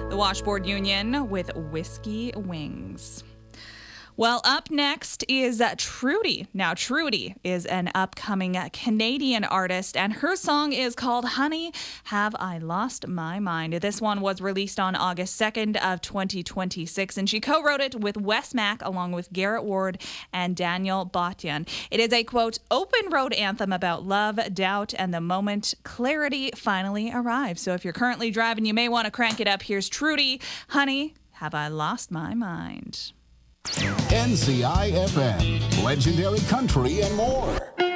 The Washboard Union with Whiskey Wings. Well, up next is Trudy. Now, Trudy is an upcoming Canadian artist, and her song is called Honey, Have I Lost My Mind? This one was released on August 2nd of 2026, and she co-wrote it with Wes Mack along with Garrett Ward and Daniel Botyan. It is a, quote, open road anthem about love, doubt, and the moment clarity finally arrives. So if you're currently driving, you may want to crank it up. Here's Trudy, Honey, Have I Lost My Mind? NCI FM, legendary country and more.